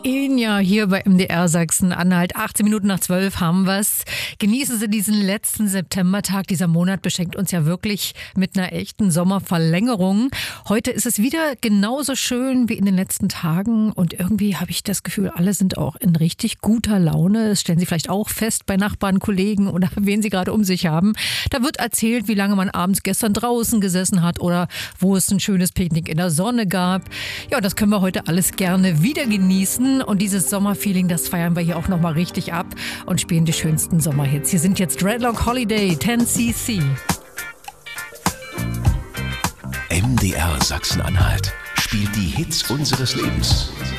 Enya hier bei MDR Sachsen-Anhalt. 18 Minuten nach 12 haben wir's. Genießen Sie diesen letzten Septembertag. Dieser Monat beschenkt uns ja wirklich mit einer echten Sommerverlängerung. Heute ist es wieder genauso schön wie in den letzten Tagen. Und irgendwie habe ich das Gefühl, alle sind auch in richtig guter Laune. Das stellen Sie vielleicht auch fest bei Nachbarn, Kollegen oder wen Sie gerade um sich haben. Da wird erzählt, wie lange man abends gestern draußen gesessen hat oder wo es ein schönes Picknick in der Sonne gab. Ja, das können wir heute alles gerne wieder genießen. Und dieses Sommerfeeling, das feiern wir hier auch nochmal richtig ab und spielen die schönsten Sommerhits. Hier sind jetzt Dreadlock Holiday, 10cc. MDR Sachsen-Anhalt spielt die Hits unseres Lebens.